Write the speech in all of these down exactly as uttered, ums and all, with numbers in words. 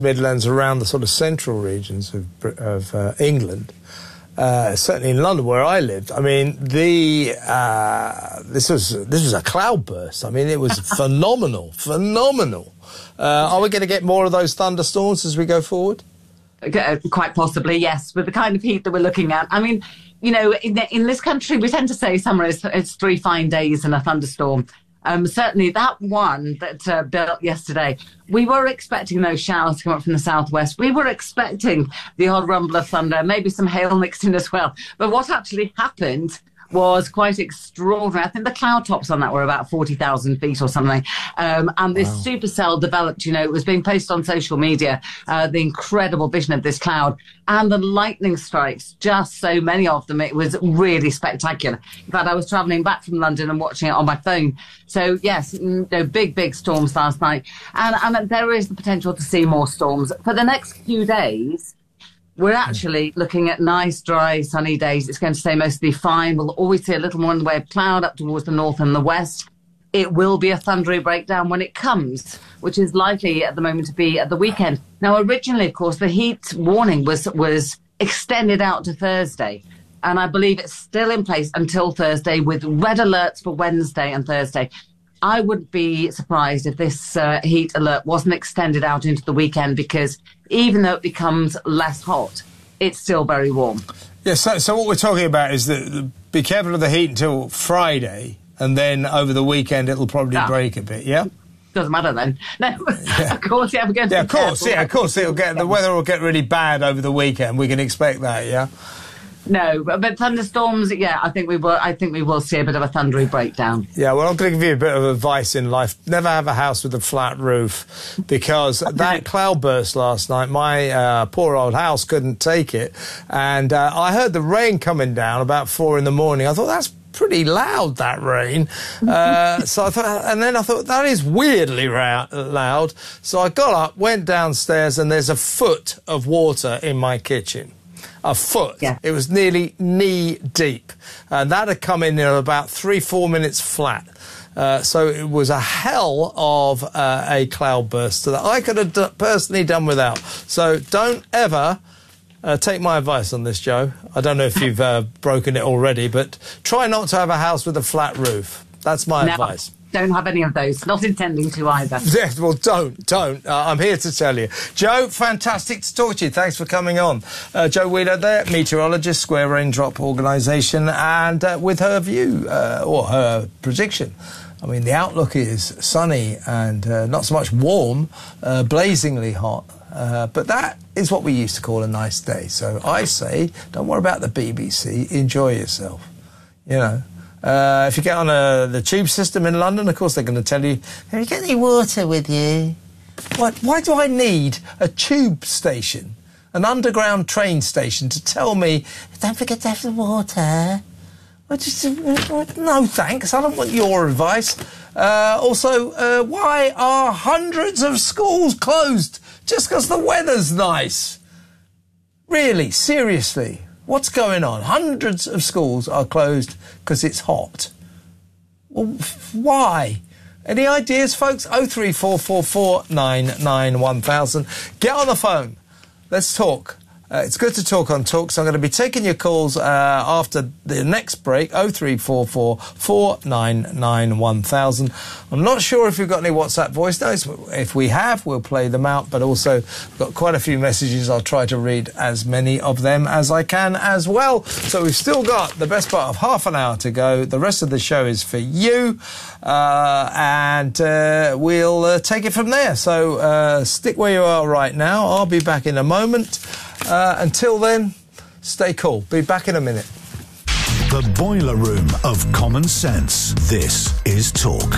Midlands, around the sort of central regions of, of uh, England, uh, certainly in London where I lived. I mean, the uh, this was this was a cloudburst. I mean, it was phenomenal, phenomenal. Uh, are we going to get more of those thunderstorms as we go forward? Quite possibly, yes, with the kind of heat that we're looking at. I mean, you know, in, in this country, we tend to say summer is it's three fine days and a thunderstorm. Um, certainly that one that uh, built yesterday, we were expecting those showers to come up from the southwest. We were expecting the odd rumble of thunder, maybe some hail mixed in as well. But what actually happened was quite extraordinary. I think the cloud tops on that were about forty thousand feet or something. Um, and this wow. supercell developed, you know, it was being posted on social media, uh, the incredible vision of this cloud and the lightning strikes, just so many of them. It was really spectacular. In fact, I was travelling back from London and watching it on my phone. So, yes, you know, big, big storms last night. And, and there is the potential to see more storms. For the next few days, we're actually looking at nice, dry, sunny days. It's going to stay mostly fine. We'll always see a little more in the way of cloud up towards the north and the west. It will be a thundery breakdown when it comes, which is likely at the moment to be at the weekend. Now, originally, of course, the heat warning was was extended out to Thursday. And I believe it's still in place until Thursday with red alerts for Wednesday and Thursday. I would be surprised if this uh, heat alert wasn't extended out into the weekend, because even though it becomes less hot, it's still very warm. Yeah, so, so what we're talking about is that be careful of the heat until Friday, and then over the weekend it'll probably ah. break a bit, yeah? Doesn't matter then. No, yeah. of course, yeah, we're going to Yeah, be of course, careful. yeah, of course, it'll get, the weather will get really bad over the weekend. We can expect that, yeah? No, but, but thunderstorms, yeah, I think we will. I think we will see a bit of a thundery breakdown. Yeah, well, I'm going to give you a bit of advice in life. Never have a house with a flat roof, because that cloudburst last night, my uh, poor old house couldn't take it, and uh, I heard the rain coming down about four in the morning. I thought, that's pretty loud, that rain. Uh, so I thought, and then I thought, that is weirdly ra- loud. So I got up, went downstairs, and there's a foot of water in my kitchen. A foot. Yeah. It was nearly knee deep. And that had come in in about three, four minutes flat. Uh, so it was a hell of uh, a cloudburst that I could have d- personally done without. So don't ever uh, take my advice on this, Joe. I don't know if you've uh, broken it already, but try not to have a house with a flat roof. That's my no. advice. Don't have any of those. Not intending to either. Yes, well, don't, don't. Uh, I'm here to tell you. Joe, fantastic to talk to you. Thanks for coming on. Uh, Joe Wheeler there, meteorologist, Square Raindrop Organisation, and uh, with her view, uh, or her prediction. I mean, the outlook is sunny and uh, not so much warm, uh, blazingly hot. Uh, but that is what we used to call a nice day. So I say, don't worry about the B B C. Enjoy yourself, you know. Uh, if you get on a, the tube system in London, of course, they're going to tell you, have you got any water with you? What, why do I need a tube station, an underground train station, to tell me, don't forget to have the water? I just, no, thanks. I don't want your advice. Uh, also, uh, why are hundreds of schools closed just because the weather's nice? Really, seriously. What's going on? Hundreds of schools are closed because it's hot. Well, why? Any ideas, folks? oh three four four four nine nine one thousand. Get on the phone. Let's talk. Uh, it's good to talk on Talk, so I'm going to be taking your calls uh, after the next break, oh three four four four nine nine one thousand. I'm not sure if we've got any WhatsApp voice notes. If we have, we'll play them out, but also we've got quite a few messages. I'll try to read as many of them as I can as well. So we've still got the best part of half an hour to go. The rest of the show is for you, uh, and uh, we'll uh, take it from there. So uh, stick where you are right now. I'll be back in a moment. Uh, until then, stay cool. Be back in a minute. The boiler room of common sense. This is Talk.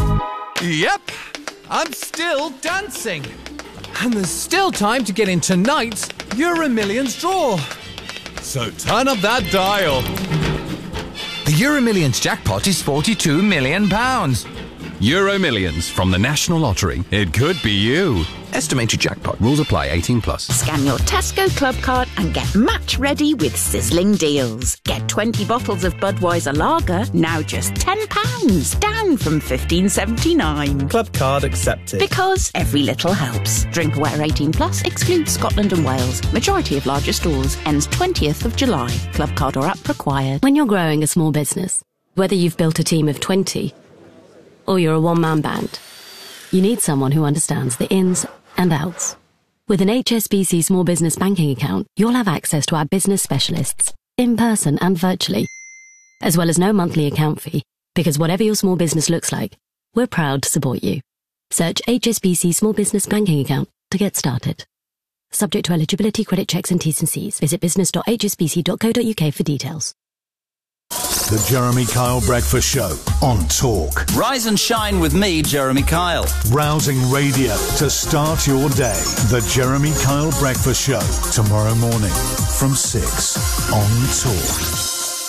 Yep, I'm still dancing. And there's still time to get in tonight's Euro Millions draw. So turn up that dial. The Euro Millions jackpot is forty-two million pounds. Euro Millions from the National Lottery. It could be you. Estimated jackpot. Rules apply. eighteen plus. Scan your Tesco Club card and get match ready with sizzling deals. Get twenty bottles of Budweiser Lager, now just ten pounds, down from fifteen seventy-nine. Club card accepted. Because every little helps. Drink aware eighteen plus, excludes Scotland and Wales. Majority of larger stores. Ends twentieth of July. Club card or app required. When you're growing a small business, whether you've built a team of twenty or you're a one-man band, you need someone who understands the ins and outs. With an H S B C Small Business Banking account, you'll have access to our business specialists, in person and virtually, as well as no monthly account fee, because whatever your small business looks like, we're proud to support you. Search H S B C Small Business Banking account to get started. Subject to eligibility, credit checks and T's and C's. Visit business dot h s b c dot co dot u k for details. The Jeremy Kyle Breakfast Show on Talk. Rise and shine with me, Jeremy Kyle. Rousing radio to start your day. The Jeremy Kyle Breakfast Show. Tomorrow morning from six on Talk.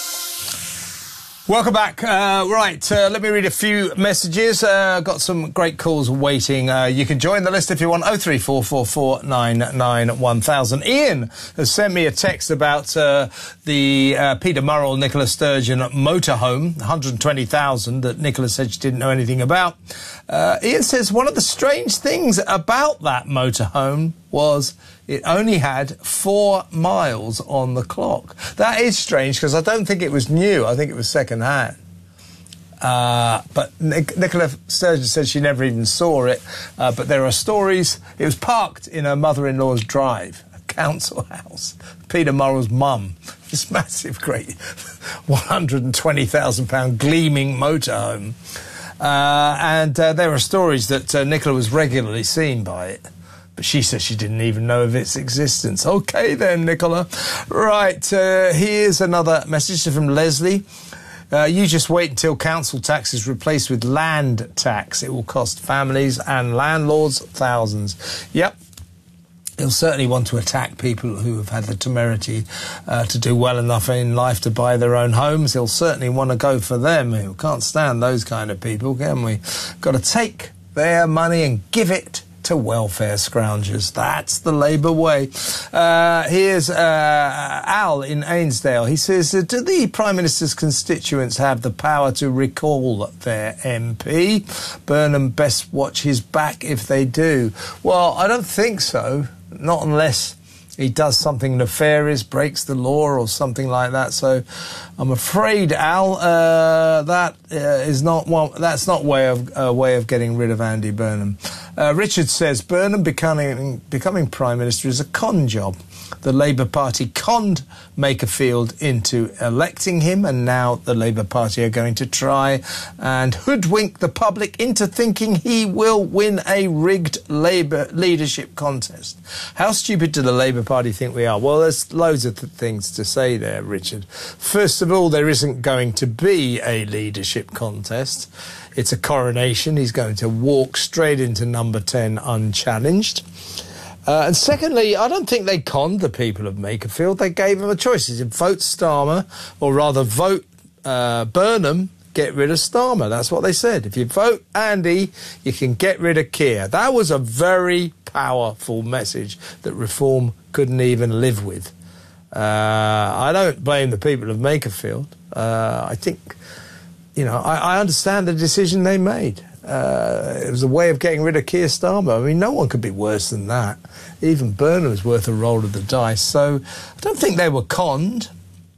Welcome back. Uh, right, uh, let me read a few messages. Uh, got some great calls waiting. Uh, you can join the list if you want. oh three four four four nine nine one thousand. Ian has sent me a text about uh, the uh, Peter Murrell, Nicola Sturgeon motorhome, one hundred twenty thousand that Nicola said she didn't know anything about. Uh, Ian says one of the strange things about that motorhome was it only had four miles on the clock. That is strange because I don't think it was new. I think it was second hand. Uh, but Nic- Nicola Sturgeon said she never even saw it. Uh, but there are stories. It was parked in her mother-in-law's drive, a council house. Peter Murrell's mum. This massive, great one hundred twenty thousand pound gleaming motorhome. Uh, and uh, there are stories that uh, Nicola was regularly seen by it. But she says she didn't even know of its existence. OK then, Nicola. Right, uh, here's another message from Leslie. Uh, you just wait until council tax is replaced with land tax. It will cost families and landlords thousands. Yep. He'll certainly want to attack people who have had the temerity uh, to do well enough in life to buy their own homes. He'll certainly want to go for them. We can't stand those kind of people, can we? Got to take their money and give it to welfare scroungers. That's the Labour way. Uh, here's uh, Al in Ainsdale. He says, uh, do the Prime Minister's constituents have the power to recall their M P? Burnham best watch his back if they do. Well, I don't think so. Not unless he does something nefarious, breaks the law or something like that. So I'm afraid, Al, uh, that uh, is not one, that's not way of a uh, way of getting rid of Andy Burnham. Uh, Richard says Burnham becoming becoming Prime Minister is a con job. The Labour Party conned Makerfield into electing him, and now the Labour Party are going to try and hoodwink the public into thinking he will win a rigged Labour leadership contest. How stupid do the Labour Party think we are? Well, there's loads of th- things to say there, Richard. First of all, there isn't going to be a leadership contest. It's a coronation. He's going to walk straight into number ten unchallenged. Uh, and secondly, I don't think they conned the people of Makerfield. They gave them a choice. They said, vote Starmer, or rather vote uh, Burnham, get rid of Starmer. That's what they said. If you vote Andy, you can get rid of Keir. That was a very powerful message that Reform couldn't even live with. Uh, I don't blame the people of Makerfield. Uh, I think, you know, I, I understand the decision they made. Uh, it was a way of getting rid of Keir Starmer. I mean, no one could be worse than that. Even Burnham's worth a roll of the dice. So I don't think they were conned.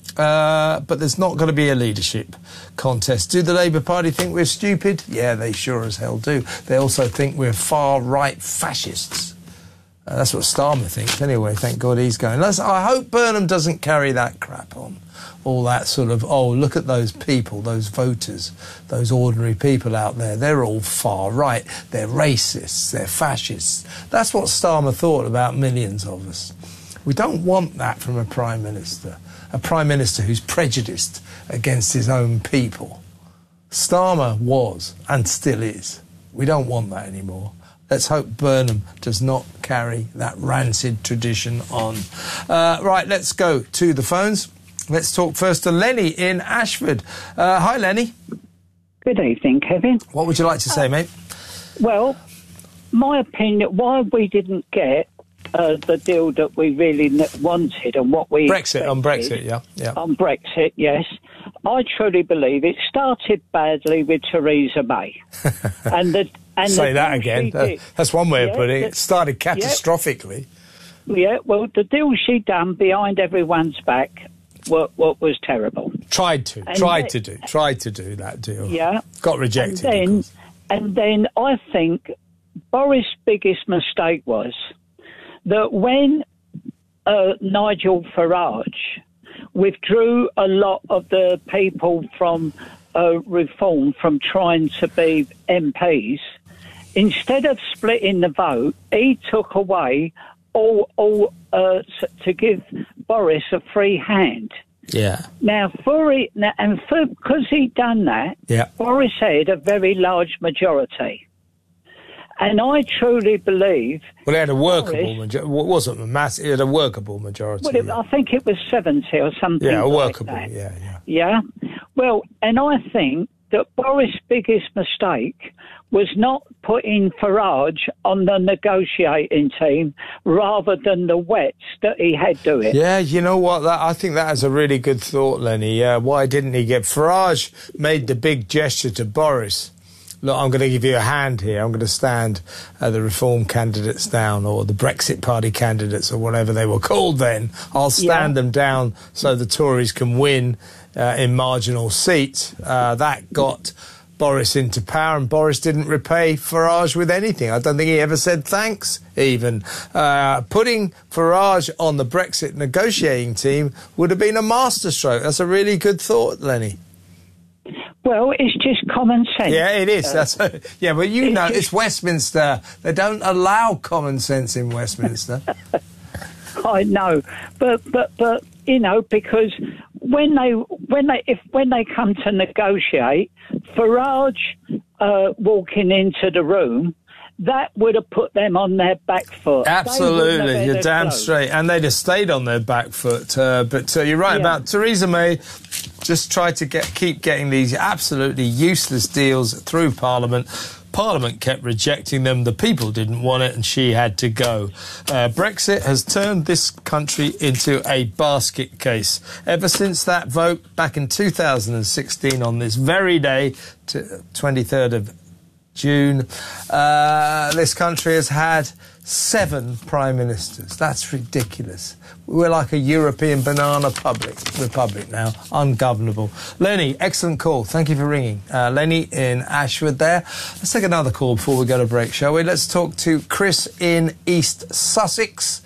Uh, but there's not going to be a leadership contest. Do the Labour Party think we're stupid? Yeah, they sure as hell do. They also think we're far-right fascists. Uh, that's what Starmer thinks anyway. Thank God he's going. Let's, I hope Burnham doesn't carry that crap on. All that sort of, oh, look at those people, those voters, those ordinary people out there. They're all far right. They're racists. They're fascists. That's what Starmer thought about millions of us. We don't want that from a Prime Minister. A Prime Minister who's prejudiced against his own people. Starmer was and still is. We don't want that anymore. Let's hope Burnham does not carry that rancid tradition on. Uh, right, let's go to the phones. Let's talk first to Lenny in Ashford. Uh, hi, Lenny. Good evening, Kevin. What would you like to say, uh, mate? Well, my opinion, why we didn't get uh, the deal that we really wanted and what we Brexit, on Brexit, yeah. yeah. On Brexit, yes. I truly believe it started badly with Theresa May. and the, and Say the that again. Uh, that's one way yeah, of putting it. The, it started catastrophically. Yeah, yeah, well, the deal she done behind everyone's back what, what was terrible. Tried to, and tried then, to do, tried to do that deal. Yeah. Got rejected. And then, and then I think Boris' biggest mistake was that when uh, Nigel Farage withdrew a lot of the people from uh, Reform from trying to be M Ps, instead of splitting the vote, he took away all, all uh, to give Boris a free hand. Yeah. Now, for it, now, and for because he'd done that, yeah. Boris had a very large majority. And I truly believe... Well, it had a workable majority. It wasn't a mass. It had a workable majority. Well, it, yeah. I think it was seventy or something. Yeah, a like workable, that. yeah, yeah. Yeah? Well, and I think that Boris' biggest mistake was not putting Farage on the negotiating team rather than the wets that he had to it. Yeah, you know what? That, I think that is a really good thought, Lenny. Uh, why didn't he get... Farage made the big gesture to Boris. Look, I'm going to give you a hand here. I'm going to stand uh, the Reform candidates down, or the Brexit Party candidates, or whatever they were called then. I'll stand yeah. them down so the Tories can win uh, in marginal seats. Uh, that got Boris into power, and Boris didn't repay Farage with anything. I don't think he ever said thanks, even. Uh, putting Farage on the Brexit negotiating team would have been a masterstroke. That's a really good thought, Lenny. Well, it's just common sense. Yeah, it is. Uh, That's a, yeah, but you know, it's Westminster. They don't allow common sense in Westminster. I know, but but but you know, because when they when they if when they come to negotiate, Farage uh, walking into the room, that would have put them on their back foot. Absolutely, you're damn straight. And they'd have stayed on their back foot. Uh, but uh, you're right yeah. about Theresa May. Just tried to get keep getting these absolutely useless deals through Parliament. Parliament kept rejecting them. The people didn't want it, and she had to go. Uh, Brexit has turned this country into a basket case. Ever since that vote back in two thousand sixteen, on this very day, twenty-third of June, uh, this country has had seven prime ministers. That's ridiculous. We're like a European banana public, republic now, ungovernable. Lenny, excellent call. Thank you for ringing. Uh, Lenny in Ashwood there. Let's take another call before we go to break, shall we? Let's talk to Chris in East Sussex.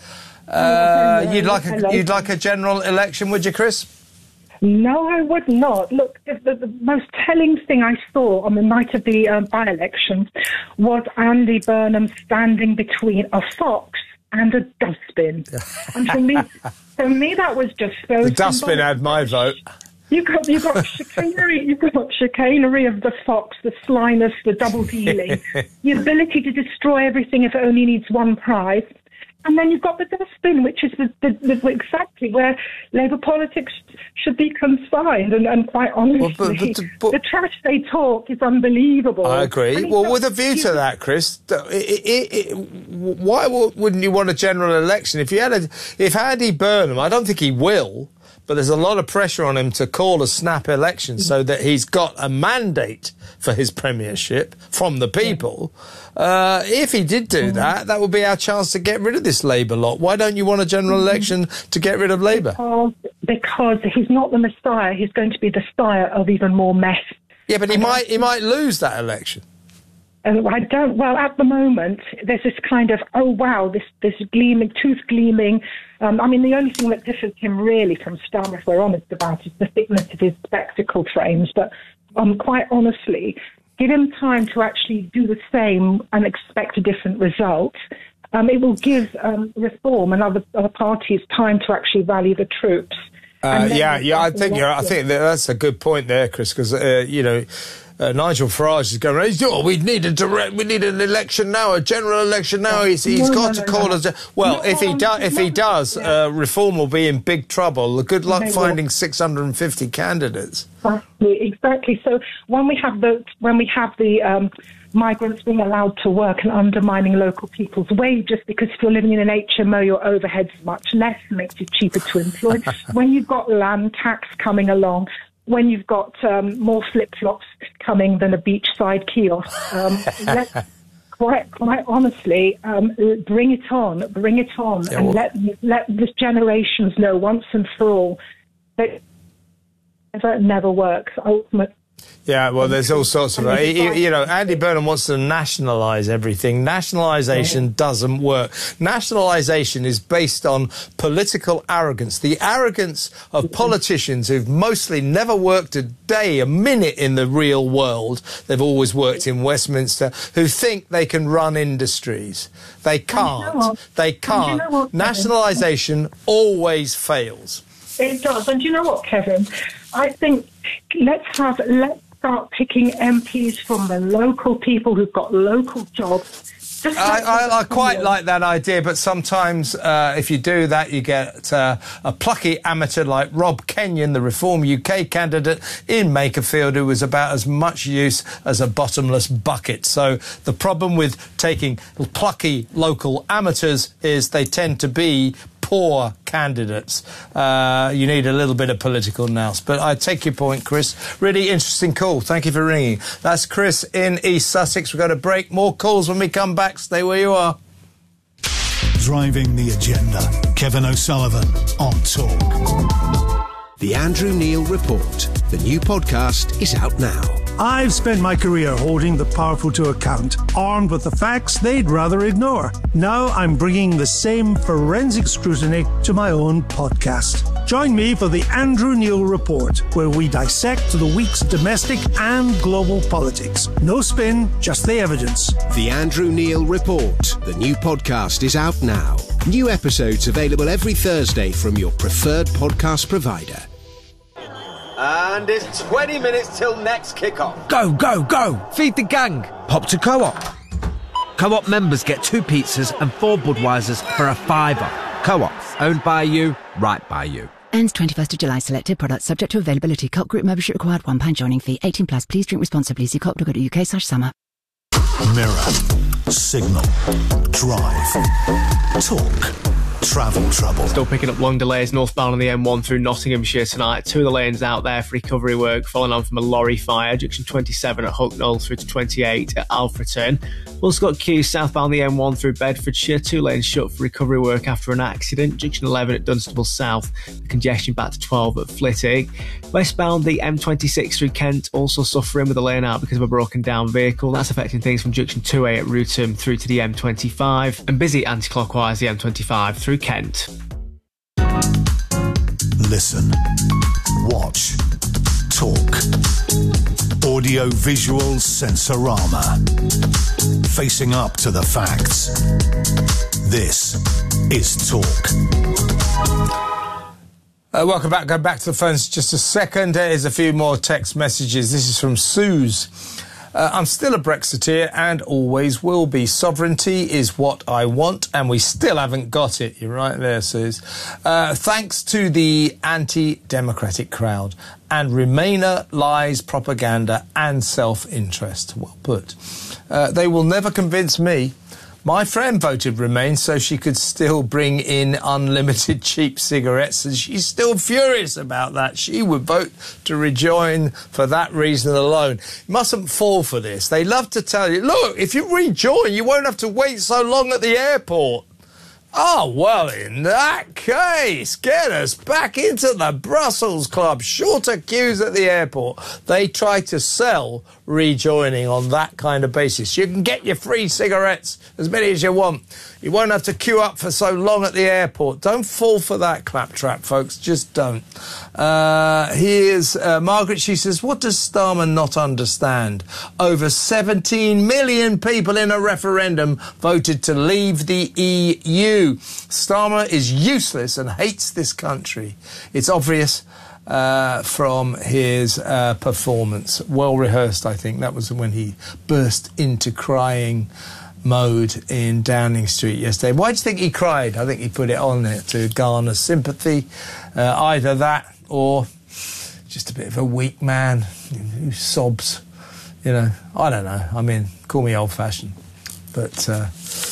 Uh, you'd like a, you'd like a general election, would you, Chris? No, I would not. Look, the, the, the most telling thing I saw on the night of the um, by-elections was Andy Burnham standing between a fox and a dustbin. And for me, for me, that was just so... The dustbin had my vote. You've got, you've got chicanery, you've got chicanery of the fox, the slyness, the double dealing, the ability to destroy everything if it only needs one prize. And then you've got the dustbin, which is the, the, the, exactly where Labour politics should be confined. And, and quite honestly, well, but, but, but, the trash they talk is unbelievable. I agree. Well, with a view to that, Chris, it, it, it, why wouldn't you want a general election? If you had a, if Andy Burnham, I don't think he will, but there's a lot of pressure on him to call a snap election so that he's got a mandate for his premiership from the people. Uh, if he did do that, that would be our chance to get rid of this Labour lot. Why don't you want a general election to get rid of Labour? Because, because he's not the Messiah. He's going to be the sire of even more mess. Yeah, but he might he might lose that election. And I don't. Well, at the moment, there's this kind of oh wow, this this gleaming, tooth gleaming. Um, I mean, the only thing that differs him really from Starmer, if we're honest about, is the thickness of his spectacle frames. But um, quite honestly, give him time to actually do the same and expect a different result. Um, it will give um, Reform and other other parties time to actually rally the troops. Uh, yeah, yeah, I think you're. I think that that's a good point there, Chris, because uh, you know. uh, Nigel Farage is going around, oh, we need a direct, we need an election now, a general election now. He's, he's no, got no, to no, call no. us. Well, No, if he um, does, if he no, does, yeah. uh, Reform will be in big trouble. Good luck They will. finding six hundred fifty candidates. Exactly, exactly. So when we have the when we have the um, migrants being allowed to work and undermining local people's wages, because if you're living in an H M O, your overhead's much less, and makes it cheaper to employ. When you've got land tax coming along, when you've got um, more flip-flops coming than a beachside kiosk, um, let's quite quite honestly um, bring it on, bring it on, Yeah, and well- let let the generations know once and for all that never never works. Ultimately. Yeah, well, there's all sorts of... You, you know, Andy Burnham wants to nationalise everything. Nationalisation doesn't work. Nationalisation is based on political arrogance. The arrogance of politicians who've mostly never worked a day, a minute in the real world. They've always worked in Westminster, who think they can run industries. They can't. They can't. Nationalisation always fails. It does. And do you know what, Kevin? I think let's have let's start picking M Ps from the local people who've got local jobs. Just I, like I, I quite like that idea, but sometimes uh, if you do that, you get uh, a plucky amateur like Rob Kenyon, the Reform U K candidate in Makerfield, who was about as much use as a bottomless bucket. So the problem with taking plucky local amateurs is they tend to be poor candidates. Uh, you need a little bit of political nous. But I take your point, Chris. Really interesting call. Thank you for ringing. That's Chris in East Sussex. We've got a break. More calls when we come back. Stay where you are. Driving the agenda. Kevin O'Sullivan on Talk. The Andrew Neil Report. The new podcast is out now. I've spent my career holding the powerful to account, armed with the facts they'd rather ignore. Now I'm bringing the same forensic scrutiny to my own podcast. Join me for the Andrew Neil Report, where we dissect the week's domestic and global politics. No spin, just the evidence. The Andrew Neil Report. The new podcast is out now. New episodes available every Thursday from your preferred podcast provider. And it's twenty minutes till next kick-off. Go, go, go! Feed the gang! Pop to Co-op. Co-op members get two pizzas and four Budweisers for a fiver. Co-op, owned by you, right by you. Ends twenty-first of July. Selected products subject to availability. Co-op group membership required. one pound joining fee. eighteen plus. Please drink responsibly. See co op dot co dot U K slash summer. Mirror, Signal, Drive, Talk, Travel Trouble. Still picking up long delays northbound on the M one through Nottinghamshire tonight. Two of the lanes out there for recovery work following on from a lorry fire. Junction twenty-seven at Hucknall through to twenty-eight at Alfreton. Also got queues southbound the M one through Bedfordshire. Two lanes shut for recovery work after an accident. Junction eleven at Dunstable South. The congestion back to twelve at Flitwick. Westbound the M twenty-six through Kent also suffering with a lane out because of a broken down vehicle. That's affecting things from Junction two A at Rootham through to the M twenty-five. And busy anti-clockwise the M twenty-five through Kent. Listen, watch, talk. Audio visual sensorama. Facing up to the facts. This is Talk. Uh, welcome back. Go back to the phones just a second. Here's a few more text messages. This is from Suze. Uh, I'm still a Brexiteer and always will be. Sovereignty is what I want, and we still haven't got it. You're right there, Suze. Uh, thanks to the anti-democratic crowd and Remainer lies, propaganda and self-interest. Well put. Uh, they will never convince me. My friend voted Remain so she could still bring in unlimited cheap cigarettes, and she's still furious about that. She would vote to rejoin for that reason alone. You mustn't fall for this. They love to tell you, look, if you rejoin, you won't have to wait so long at the airport. Oh, well, in that case, get us back into the Brussels Club. Shorter queues at the airport. They try to sell rejoining on that kind of basis. You can get your free cigarettes, as many as you want. You won't have to queue up for so long at the airport. Don't fall for that claptrap, folks. Just don't. Uh, here's uh, Margaret. She says, what does Starmer not understand? Over seventeen million people in a referendum voted to leave the E U. Starmer is useless and hates this country. It's obvious uh, from his uh, performance. Well rehearsed, I think. That was when he burst into crying mode in Downing Street yesterday. Why do you think he cried? I think he put it on there to garner sympathy. Uh, either that or just a bit of a weak man who sobs. You know, I don't know. I mean, call me old-fashioned, but uh,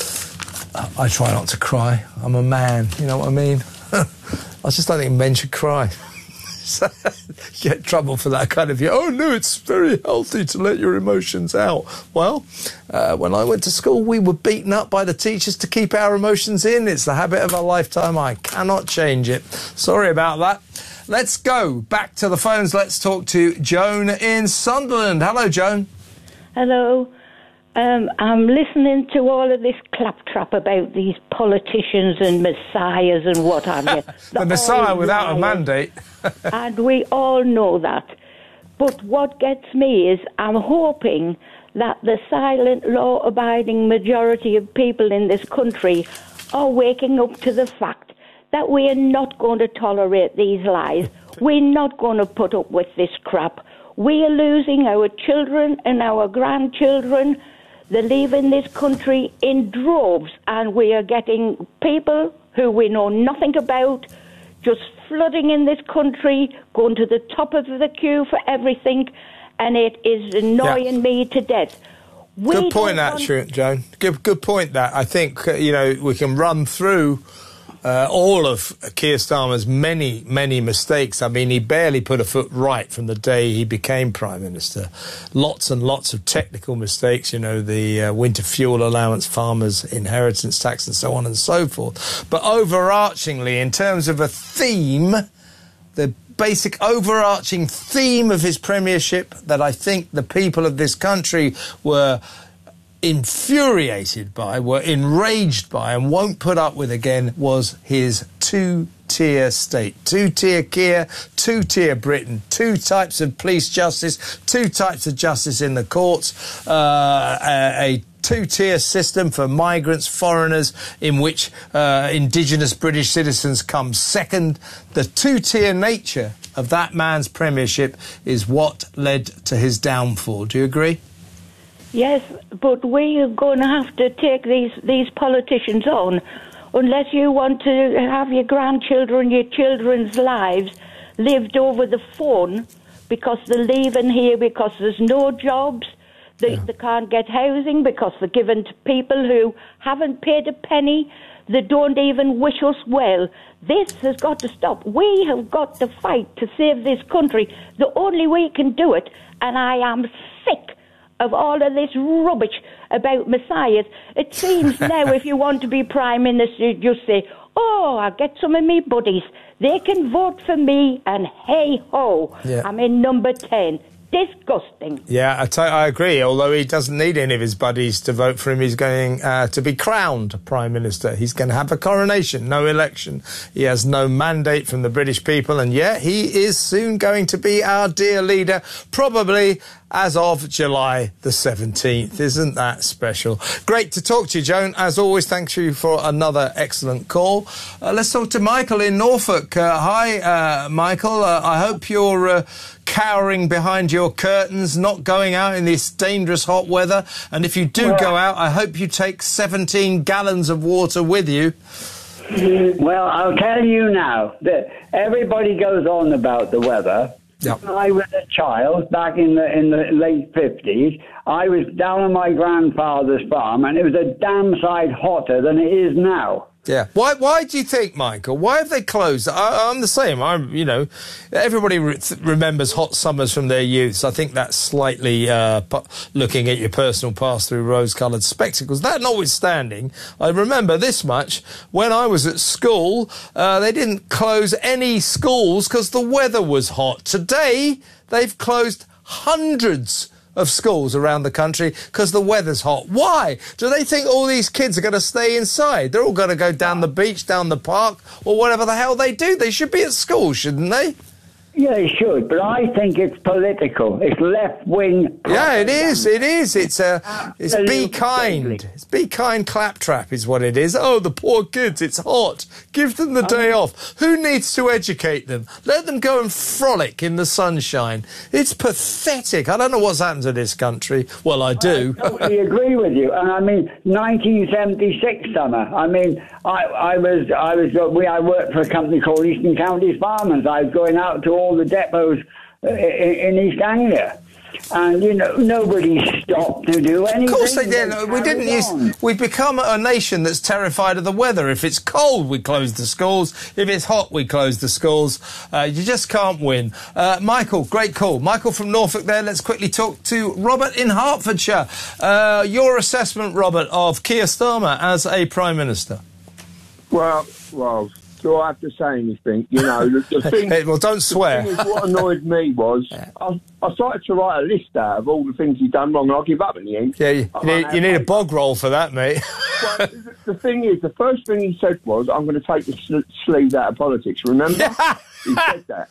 I try not to cry. I'm a man, you know what I mean? I just don't think men should cry. So, you get trouble for that kind of view. Oh, no, it's very healthy to let your emotions out. Well, uh, when I went to school, we were beaten up by the teachers to keep our emotions in. It's the habit of a lifetime. I cannot change it. Sorry about that. Let's go back to the phones. Let's talk to Joan in Sunderland. Hello, Joan. Hello. Um, I'm listening to all of this claptrap about these politicians and messiahs and what have you. The messiah without a mandate. And we all know that. But what gets me is I'm hoping that the silent, law-abiding majority of people in this country are waking up to the fact that we are not going to tolerate these lies. We're not going to put up with this crap. We are losing our children and our grandchildren. They're leaving this country in droves, and we are getting people who we know nothing about just flooding in this country, going to the top of the queue for everything, and it is annoying yeah. me to death. We good point, that, want... Joan. Good, good point, that. I think, uh, you know, we can run through Uh, all of Keir Starmer's many, many mistakes. I mean, he barely put a foot right from the day he became Prime Minister. Lots and lots of technical mistakes, you know, the uh, winter fuel allowance, farmers' inheritance tax and so on and so forth. But overarchingly, in terms of a theme, the basic overarching theme of his premiership that I think the people of this country were infuriated by, were enraged by and won't put up with again was his two-tier state. Two-tier Keir, two-tier Britain, two types of police justice, two types of justice in the courts, uh, a, a two-tier system for migrants, foreigners, in which uh, indigenous British citizens come second. The two-tier nature of that man's premiership is what led to his downfall. Do you agree? Yes, but we are going to have to take these, these politicians on unless you want to have your grandchildren, your children's lives lived over the phone because they're leaving here because there's no jobs, they, yeah. they can't get housing because they're given to people who haven't paid a penny, they don't even wish us well. This has got to stop. We have got to fight to save this country. The only way we can do it, and I am sick of all of this rubbish about messiahs. It seems now if you want to be Prime Minister, you just say, oh, I'll get some of me buddies. They can vote for me, and hey-ho, yeah. I'm in number ten. Disgusting. Yeah, I, t- I agree, although he doesn't need any of his buddies to vote for him. He's going uh, to be crowned Prime Minister. He's going to have a coronation, no election. He has no mandate from the British people, and yet he is soon going to be our dear leader, probably as of July the seventeenth. Isn't that special? Great to talk to you, Joan. As always, thank you for another excellent call. Uh, let's talk to Michael in Norfolk. Uh, hi, uh, Michael. Uh, I hope you're uh, cowering behind your curtains, not going out in this dangerous hot weather. And if you do well, go out, I hope you take seventeen gallons of water with you. Well, I'll tell you now that everybody goes on about the weather. Yep. When I was a child, back in the in the late fifties, I was down on my grandfather's farm, and it was a damn sight hotter than it is now. Yeah. Why? Why do you think, Michael? Why have they closed? I, I'm the same. I'm. You know, everybody re- remembers hot summers from their youths. I think that's slightly uh, pu- looking at your personal past through rose-coloured spectacles. That notwithstanding, I remember this much: when I was at school, uh, they didn't close any schools because the weather was hot. Today, they've closed hundreds of schools around the country because the weather's hot. Why? Do they think all these kids are going to stay inside? They're all going to go down the beach, down the park, or whatever the hell they do. They should be at school, shouldn't they? Yeah, it should, but I think it's political. It's left-wing. Yeah, it is. It is. It's a. Uh, it's be kind. It's be kind claptrap is what it is. Oh, the poor kids. It's hot. Give them the day off. Who needs to educate them? Let them go and frolic in the sunshine. It's pathetic. I don't know what's happened to this country. Well, I do. I totally agree with you. And I mean, nineteen seventy-six summer. I mean, I, I was, I was, we, I worked for a company called Eastern Counties Farmers. I was going out to all the depots in, in East Anglia. And, you know, nobody stopped to do anything. Of course they didn't. We didn't use... We've become a nation that's terrified of the weather. If it's cold, we close the schools. If it's hot, we close the schools. Uh, you just can't win. Uh, Michael, great call. Michael from Norfolk there. Let's quickly talk to Robert in Hertfordshire. Uh, your assessment, Robert, of Keir Starmer as a Prime Minister? Well, well... Do I have to say anything? You know, the, the thing. Well, don't swear. The thing is, what annoyed me was I, I started to write a list out of all the things he'd done wrong, and I'll give up in the end. Yeah, you, you need, you need a bog roll for that, mate. Well, the, the thing is, the first thing he said was, "I'm going to take the sl- sleeves out of politics." Remember? Yeah. He said that.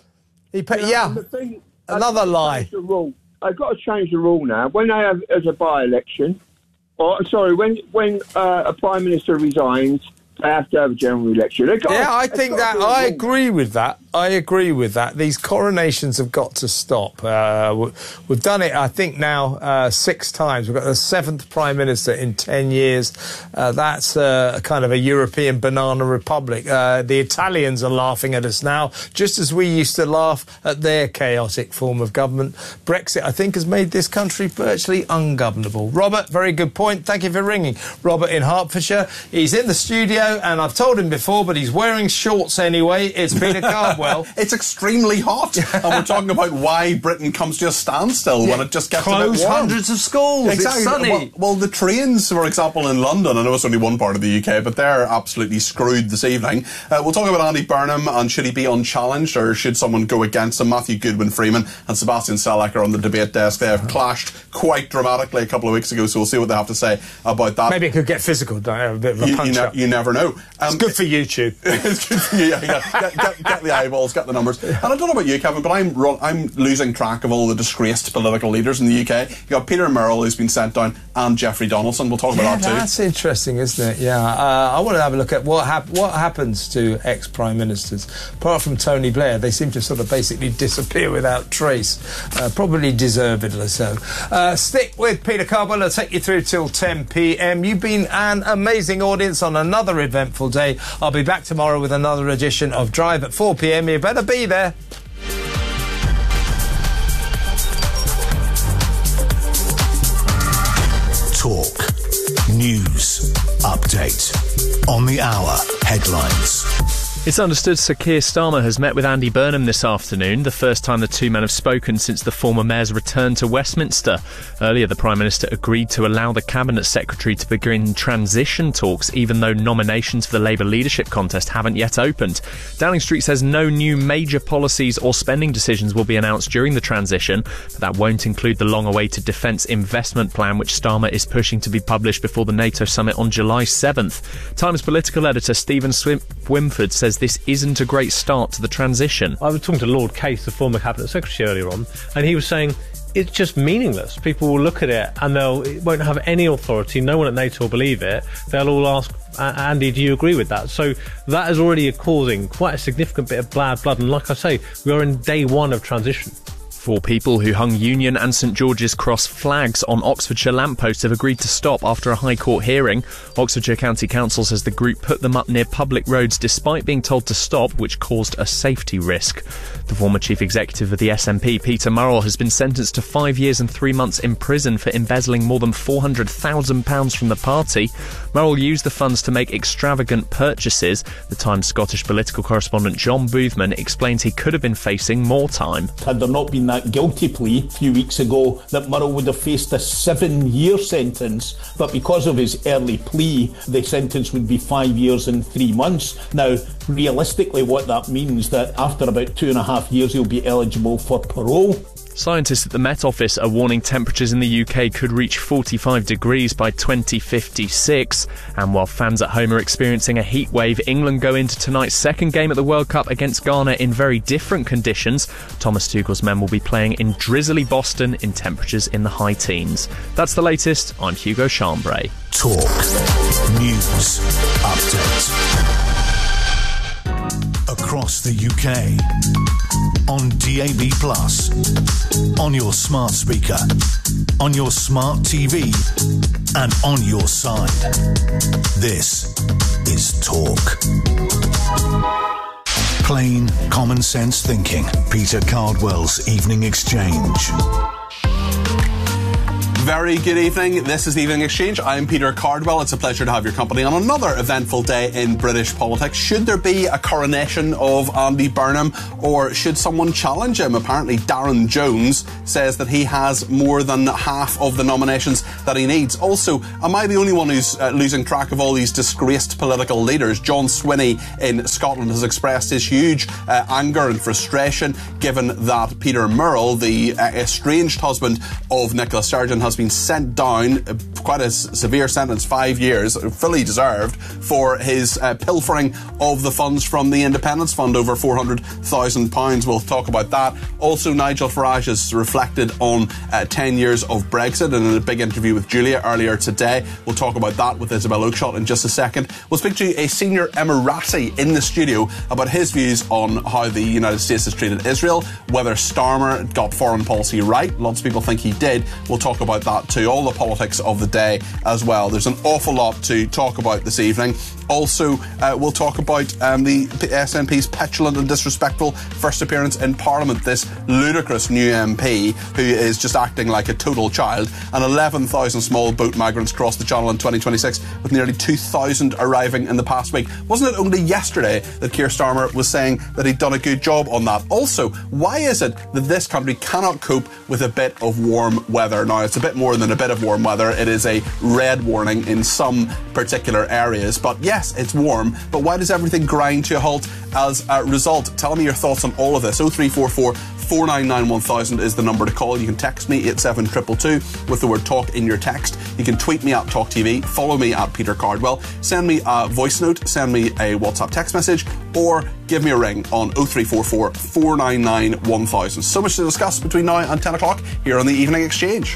He put, yeah. The thing, Another lie. The rule. I've got to change the rule now. When they have as a by-election, or sorry, when when uh, a prime minister resigns. They have to have a general election. Got, yeah, I think that I agree with that. I agree with that. These coronations have got to stop. Uh, we've done it, I think, now uh, six times. We've got the seventh Prime Minister in ten years. Uh, that's uh, kind of a European banana republic. Uh, the Italians are laughing at us now, just as we used to laugh at their chaotic form of government. Brexit, I think, has made this country virtually ungovernable. Robert, very good point. Thank you for ringing. Robert in Hertfordshire. He's in the studio, and I've told him before, but he's wearing shorts anyway. It's Peter Cardwell. It's extremely hot, and we're talking about why Britain comes to a standstill yeah. when it just gets Close a bit warm. hundreds of schools. Exactly. It's sunny. Well, well, the trains, for example, in London, I know it's only one part of the U K, but they're absolutely screwed this evening. Uh, we'll talk about Andy Burnham, and should he be unchallenged, or should someone go against him? Matthew Goodwin-Freeman and Sebastian Selleck are on the debate desk. They have clashed quite dramatically a couple of weeks ago, so we'll see what they have to say about that. Maybe it could get physical, don't it? A bit of a you, punch you, ne- up. you never know. Um, it's good for YouTube. It's good for you. Yeah, yeah. Get, get, get the eyeballs, get the numbers. And I don't know about you, Kevin, but I'm run, I'm losing track of all the disgraced political leaders in the U K. You've got Peter Murrell, who's been sent down, and Jeffrey Donaldson. We'll talk yeah, about that too. That's interesting, isn't it? Yeah. Uh, I want to have a look at what, hap- what happens to ex-prime ministers. Apart from Tony Blair, they seem to sort of basically disappear without trace. Uh, probably deservedly so. Uh, stick with Peter Cardwell. I'll take you through till ten p m. You've been an amazing audience on another eventful day. I'll be back tomorrow with another edition of Drive at four p m. You better be there. Talk. News. Update. On the hour. Headlines. It's understood Sir Keir Starmer has met with Andy Burnham this afternoon, the first time the two men have spoken since the former mayor's return to Westminster. Earlier, the Prime Minister agreed to allow the Cabinet Secretary to begin transition talks, even though nominations for the Labour leadership contest haven't yet opened. Downing Street says no new major policies or spending decisions will be announced during the transition, but that won't include the long-awaited defence investment plan, which Starmer is pushing to be published before the NATO summit on July seventh. Times political editor Stephen Swim- Wimford says this isn't a great start to the transition. I was talking to Lord Case, the former Cabinet Secretary, earlier on, and he was saying it's just meaningless. People will look at it and they'll it won't have any authority. No one at NATO will believe it. They'll all ask, Andy, do you agree with that? So that is already causing quite a significant bit of bad blood. And like I say, we are in day one of transition. Four people who hung Union and St George's Cross flags on Oxfordshire lampposts have agreed to stop after a High Court hearing. Oxfordshire County Council says the group put them up near public roads despite being told to stop, which caused a safety risk. The former chief executive of the S N P, Peter Murrell, has been sentenced to five years and three months in prison for embezzling more than four hundred thousand pounds from the party. Murrell used the funds to make extravagant purchases. The Times Scottish political correspondent John Boothman explains he could have been facing more time. Had there not been that guilty plea a few weeks ago, that Murrell would have faced a seven-year sentence, but because of his early plea, the sentence would be five years and three months. Now, realistically, what that means that after about two and a half years, he'll be eligible for parole. Scientists at the Met Office are warning temperatures in the U K could reach forty-five degrees by twenty fifty-six. And while fans at home are experiencing a heat wave, England go into tonight's second game at the World Cup against Ghana in very different conditions. Thomas Tuchel's men will be playing in drizzly Boston in temperatures in the high teens. That's the latest. I'm Hugo Chambray. Talk. News. Update. Across the U K. On D A B plus. On your smart speaker. On your smart T V. And on your side. This is Talk. Plain, common sense thinking. Peter Cardwell's Evening Exchange. Very good evening. This is the Evening Exchange. I'm Peter Cardwell. It's a pleasure to have your company on another eventful day in British politics. Should there be a coronation of Andy Burnham, or should someone challenge him? Apparently Darren Jones says that he has more than half of the nominations that he needs. Also, am I the only one who's uh, losing track of all these disgraced political leaders? John Swinney in Scotland has expressed his huge uh, anger and frustration given that Peter Murrell, the uh, estranged husband of Nicola Sturgeon, has been sent down, uh, quite a severe sentence, five years, fully deserved, for his uh, pilfering of the funds from the Independence Fund, over four hundred thousand pounds. We'll talk about that. Also, Nigel Farage has reflected on uh, ten years of Brexit, and in a big interview with Julia earlier today. We'll talk about that with Isabel Oakeshott in just a second. We'll speak to a senior Emirati in the studio about his views on how the United States has treated Israel, whether Starmer got foreign policy right. Lots of people think he did. We'll talk about that too. All the politics of the day as well. There's an awful lot to talk about this evening. Also, uh, we'll talk about um, the S N P's petulant and disrespectful first appearance in Parliament. This ludicrous new M P who is just acting like a total child. And eleven thousand small boat migrants crossed the Channel in twenty twenty-six, with nearly two thousand arriving in the past week. Wasn't it only yesterday that Keir Starmer was saying that he'd done a good job on that? Also, why is it that this country cannot cope with a bit of warm weather? Now, it's a bit more than a bit of warm weather. It is a red warning in some particular areas. But yes, it's warm, but why does everything grind to a halt as a result? Tell me your thoughts on all of this. oh three four four, four nine nine, one thousand is the number to call. You can text me eight seven two two two with the word talk in your text. You can tweet me at Talk T V, follow me at Peter Cardwell, send me a voice note, send me a WhatsApp text message, or give me a ring on oh three four four, four nine nine, one thousand. So much to discuss between now and ten o'clock here on the Evening Exchange.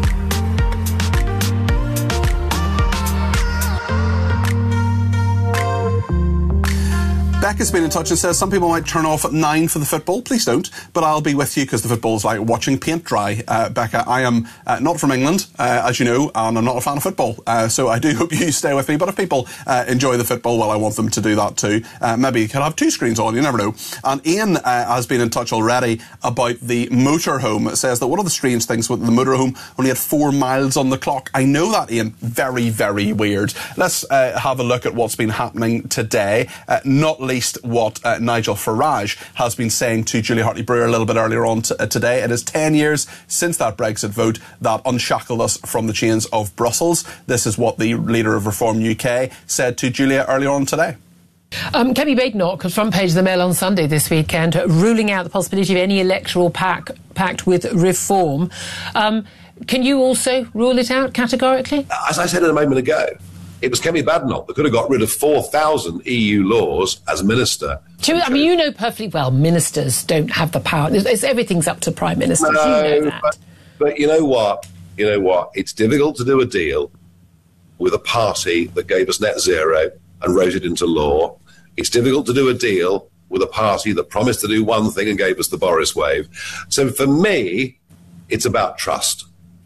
Becca's been in touch and says some people might turn off at nine for the football. Please don't, but I'll be with you because the football is like watching paint dry. Uh, Becca, I am uh, not from England, uh, as you know, and I'm not a fan of football. Uh, so I do hope you stay with me. But if people uh, enjoy the football, well, I want them to do that too. Uh, maybe you can have two screens on, you never know. And Ian uh, has been in touch already about the motorhome. It says that one of the strange things with the motorhome only had four miles on the clock. I know that, Ian. Very, very weird. Let's uh, have a look at what's been happening today. Uh, not least what uh, Nigel Farage has been saying to Julia Hartley-Brewer a little bit earlier on t- uh, today. It is ten years since that Brexit vote that unshackled us from the chains of Brussels. This is what the leader of Reform U K said to Julia earlier on today. Um, Kemi Badenoch, because front page of the Mail on Sunday this weekend, ruling out the possibility of any electoral pact, pact with Reform. Um, can you also rule it out categorically? As I said a moment ago, it was Kemi Badenoch that could have got rid of four thousand E U laws as minister. You, I mean, you know perfectly well ministers don't have the power. It's, it's, everything's up to prime ministers. No, you know that. But, but you know what? You know what? It's difficult to do a deal with a party that gave us net zero and wrote it into law. It's difficult to do a deal with a party that promised to do one thing and gave us the Boris wave. So for me, it's about trust.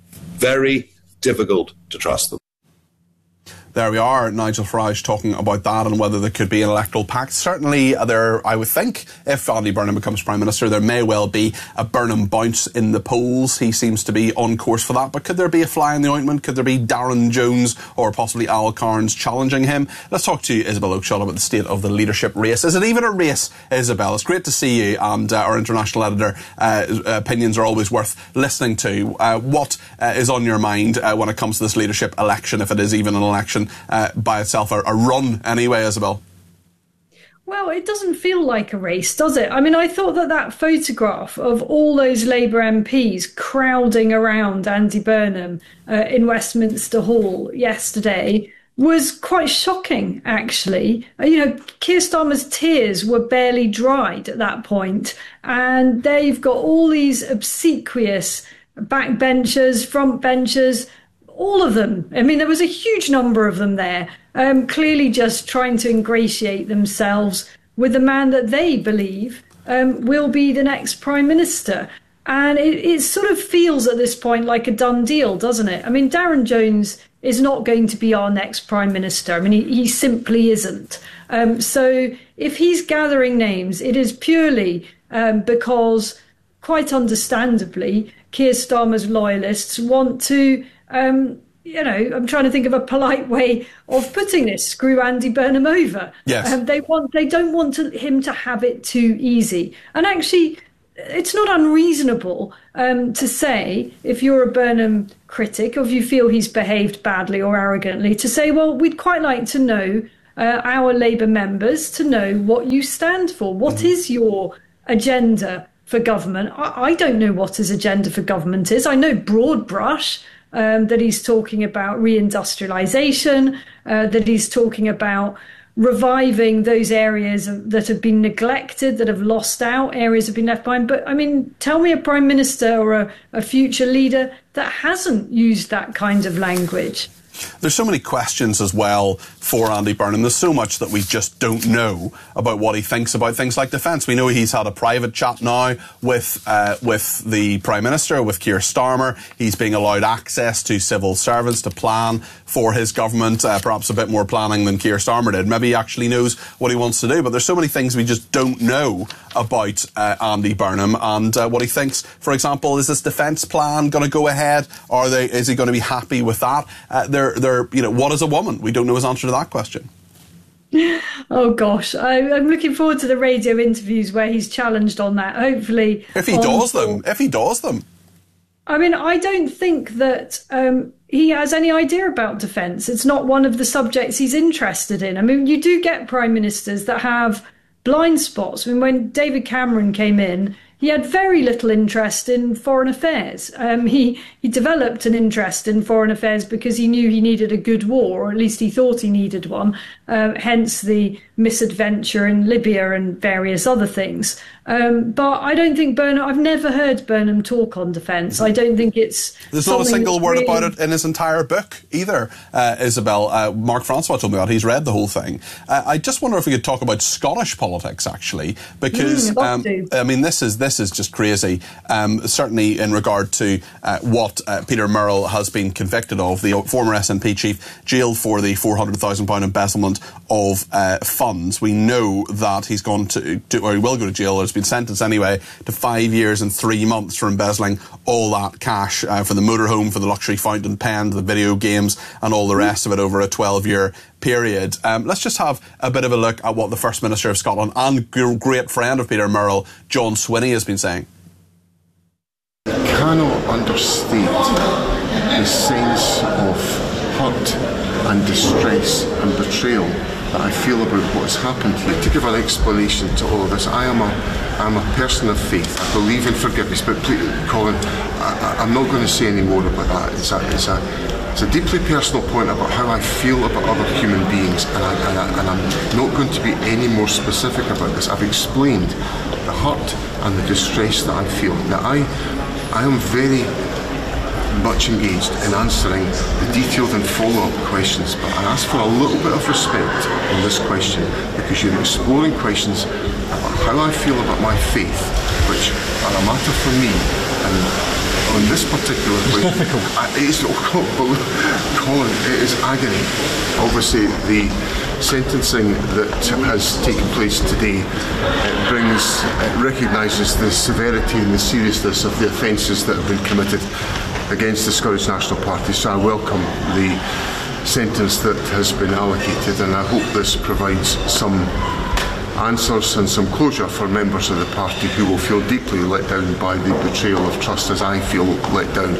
Very difficult to trust them. There we are, Nigel Farage talking about that and whether there could be an electoral pact. Certainly, there, I would think, if Andy Burnham becomes Prime Minister, there may well be a Burnham bounce in the polls. He seems to be on course for that. But could there be a fly in the ointment? Could there be Darren Jones or possibly Al Carnes challenging him? Let's talk to Isabel Oakeshott about the state of the leadership race. Is it even a race, Isabel? It's great to see you, and uh, our international editor uh, opinions are always worth listening to. Uh, what uh, is on your mind uh, when it comes to this leadership election, if it is even an election Uh, by itself, a, a run anyway, Isabel? Well, it doesn't feel like a race, does it? I mean, I thought that that photograph of all those Labour M Ps crowding around Andy Burnham uh, in Westminster Hall yesterday was quite shocking, actually. Uh, you know, Keir Starmer's tears were barely dried at that point, and there you've got all these obsequious backbenchers, frontbenchers, all of them. I mean, there was a huge number of them there, um, clearly just trying to ingratiate themselves with the man that they believe um, will be the next Prime Minister. And it, it sort of feels at this point like a done deal, doesn't it? I mean, Darren Jones is not going to be our next Prime Minister. I mean, he, he simply isn't. Um, so if he's gathering names, it is purely um, because, quite understandably, Keir Starmer's loyalists want to, um, you know, I'm trying to think of a polite way of putting this, screw Andy Burnham over. Yes. Um, they want, they don't want to, him to have it too easy. And actually, it's not unreasonable um, to say, if you're a Burnham critic, or if you feel he's behaved badly or arrogantly, to say, well, we'd quite like to know, uh, our Labour members, to know what you stand for. What mm-hmm. is your agenda for government? I, I don't know what his agenda for government is. I know broad brush um, that he's talking about reindustrialisation, uh, that he's talking about reviving those areas that have been neglected, that have lost out, areas have been left behind. But, I mean, tell me a Prime Minister or a, a future leader that hasn't used that kind of language. There's so many questions as well for Andy Burnham. There's so much that we just don't know about what he thinks about things like defence. We know he's had a private chat now with uh, with the Prime Minister, with Keir Starmer. He's being allowed access to civil servants to plan for his government, uh, perhaps a bit more planning than Keir Starmer did. Maybe he actually knows what he wants to do, but there's so many things we just don't know about uh, Andy Burnham and uh, what he thinks. For example, is this defence plan going to go ahead? Are they? Is he going to be happy with that? Uh, they're, they're, you know, what is a woman? We don't know his answer to that question. Oh gosh, I, I'm looking forward to the radio interviews where he's challenged on that. Hopefully, if he does them, if he does them. I mean, I don't think that um, he has any idea about defence. It's not one of the subjects he's interested in. I mean, you do get prime ministers that have blind spots. I mean, when David Cameron came in, he had very little interest in foreign affairs. Um, he, he developed an interest in foreign affairs because he knew he needed a good war, or at least he thought he needed one, uh, hence the misadventure in Libya and various other things. Um, but I don't think Burnham, I've never heard Burnham talk on defence. I don't think it's... There's not a single word really... about it in his entire book either, uh, Isabel. Uh, Mark Francois told me about it. He's read the whole thing. Uh, I just wonder if we could talk about Scottish politics, actually, because, mm, um, I mean, this is this is just crazy, um, certainly in regard to uh, what uh, Peter Murrell has been convicted of, the former S N P chief, jailed for the four hundred thousand pounds embezzlement of uh, funds. We know that he's gone to, to, or he will go to jail, or has been sentenced anyway, to five years and three months for embezzling all that cash uh, for the motorhome, for the luxury fountain pen, the video games, and all the rest of it over a twelve-year period. Um, let's just have a bit of a look at what the First Minister of Scotland and great friend of Peter Murrell, John Swinney, has been saying. I cannot understate the sense of hurt and distress and betrayal that I feel about what has happened here. To give an explanation to all of this, I am a, I'm a person of faith. I believe in forgiveness, but please, Colin, I, I'm not going to say any more about that. It's a, it's a, it's a deeply personal point about how I feel about other human beings, and, I, and, I, and I'm not going to be any more specific about this. I've explained the hurt and the distress that I'm feeling. Now, I, I am very much engaged in answering the detailed and follow-up questions, but I ask for a little bit of respect on this question, because you're exploring questions about how I feel about my faith, which are a matter for me, and on this particular question, it's difficult. I, it is, oh, Colin, it is agony. Obviously, the sentencing that has taken place today, it brings, it recognises the severity and the seriousness of the offences that have been committed against the Scottish National Party, so I welcome the sentence that has been allocated, and I hope this provides some answers and some closure for members of the party who will feel deeply let down by the betrayal of trust, as I feel let down.